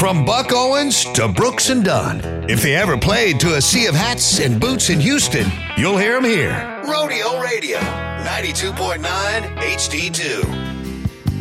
From Buck Owens to Brooks and Dunn. If they ever played to a sea of hats and boots in Houston, you'll hear them here. Rodeo Radio, 92.9 HD2.